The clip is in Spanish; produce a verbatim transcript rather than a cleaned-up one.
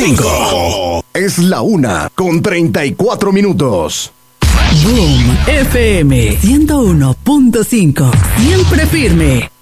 cinco. Es la una con treinta y cuatro minutos. Boom F M ciento uno punto cinco. Siempre firme.